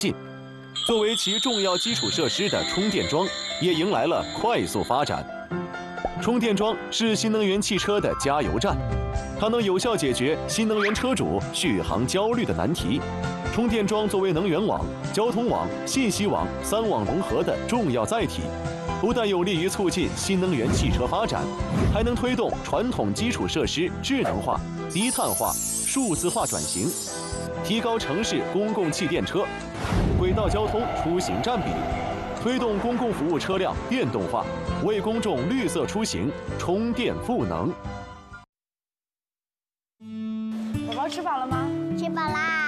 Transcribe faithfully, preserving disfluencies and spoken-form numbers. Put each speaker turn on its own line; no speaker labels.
进。作为其重要基础设施的充电桩，也迎来了快速发展。充电桩是新能源汽车的加油站，它能有效解决新能源车主续航焦虑的难题。充电桩作为能源网、交通网、信息网三网融合的重要载体，不但有利于促进新能源汽车发展，还能推动传统基础设施智能化、低碳化、数字化转型，提高城市公共气电车、轨道交通出行占比，推动公共服务车辆电动化，为公众绿色出行充电赋能。
宝宝吃饱了吗？
吃饱啦。